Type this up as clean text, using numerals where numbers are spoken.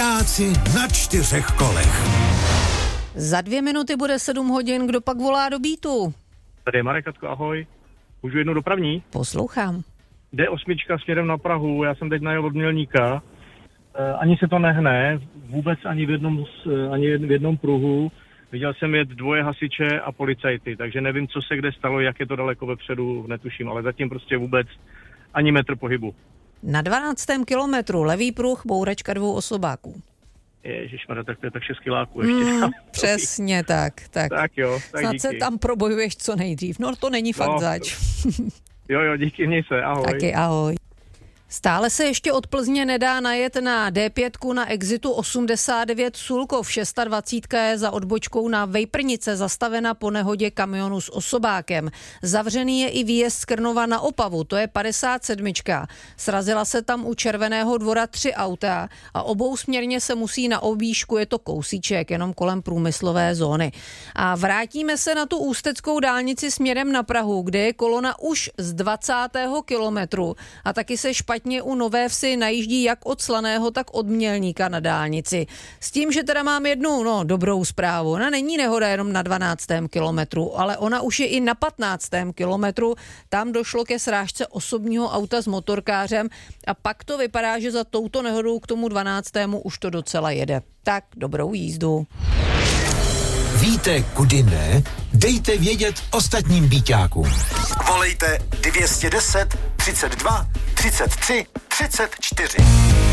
Byťáci na 4 kolech. Za 2 minuty bude 7 hodin, kdo pak volá do Beatu? Tady je Marek Katko, ahoj. Můžu jednu dopravní? Poslouchám. D8 směrem na Prahu, já jsem teď najel od Mělníka. Ani se to nehne, vůbec ani v jednom pruhu. Viděl jsem jet 2 hasiče a policajty, takže nevím, co se kde stalo, jak je to daleko vepředu, netuším, ale zatím prostě vůbec ani metr pohybu. Na 12. kilometru levý pruh, bouračka 2 osobáků. Ježišmarja, tak to je tak 6 kiláků ještě. Přesně tak. Tak jo, tak snad díky. se tam probojuješ co nejdřív. No to není fakt zač. Jo, díky, měj se, ahoj. Taky ahoj. Stále se ještě od Plzně nedá najet na D5 na exitu 89 Sulkov. 26 je za odbočkou na Vejprnice zastavena po nehodě kamionu s osobákem. Zavřený je i výjezd z Krnova na Opavu, to je 57. Srazila se tam u Červeného dvora 3 auta a obousměrně se musí na objížďku, je to kousíček, jenom kolem průmyslové zóny. A vrátíme se na tu ústeckou dálnici směrem na Prahu, kde je kolona už z 20. kilometru a taky se špatně u Nové Vsi najíždí jak od Slaného, tak od Mělníka na dálnici. S tím, že teda mám jednu dobrou zprávu. Ona není nehoda jenom na 12. kilometru, ale ona už je i na 15. kilometru. Tam došlo ke srážce osobního auta s motorkářem a pak to vypadá, že za touto nehodou k tomu 12. už to docela jede. Tak dobrou jízdu. Víte, kudy ne? Dejte vědět ostatním byťákům. Volejte 210 32 33 34.